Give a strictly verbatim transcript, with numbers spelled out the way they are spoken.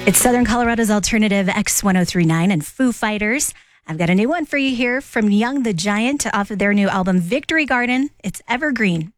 It's Southern Colorado's alternative X ten thirty-nine and Foo Fighters. I've got a new one for you here from Young the Giant off of their new album Victory Garden. It's evergreen.